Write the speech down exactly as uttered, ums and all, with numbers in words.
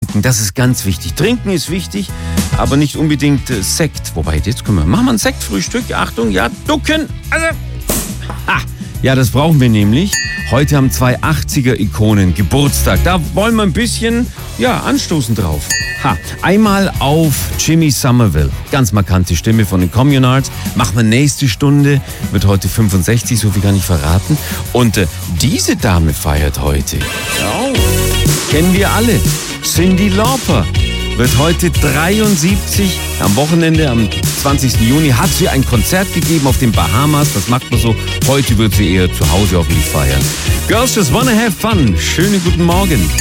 trinken, das ist ganz wichtig. Trinken ist wichtig, aber nicht unbedingt äh, Sekt. Wobei, jetzt können wir, machen wir ein Sektfrühstück. Achtung, ja, ducken. Also, ha, ja, das brauchen wir nämlich. Heute haben zwei achtziger-Ikonen Geburtstag. Da wollen wir ein bisschen, ja, anstoßen drauf. Ha, einmal auf Jimmy Somerville. Ganz markante Stimme von den Communards. Machen wir nächste Stunde. Wird heute fünfundsechzig, so viel gar nicht verraten. Und äh, diese Dame feiert heute. Oh, kennen wir alle. Cyndi Lauper wird heute dreiundsiebzig. Am Wochenende, am zwanzigsten Juni, hat sie ein Konzert gegeben auf den Bahamas. Das macht man so. Heute wird sie eher zu Hause hoffentlich feiern. Girls just wanna have fun. Schönen guten Morgen.